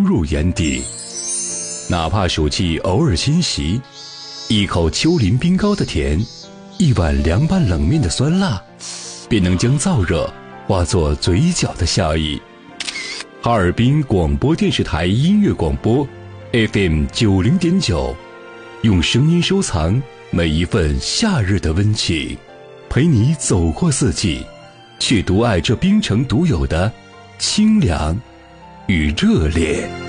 入眼底。哪怕暑气偶尔侵袭，一口丘陵冰糕的甜，一碗凉拌冷面的酸辣，便能将燥热化作嘴角的笑意。哈尔滨广播电视台音乐广播 FM90.9，用声音收藏每一份夏日的温情，陪你走过四季，去独爱这冰城独有的清凉与热烈。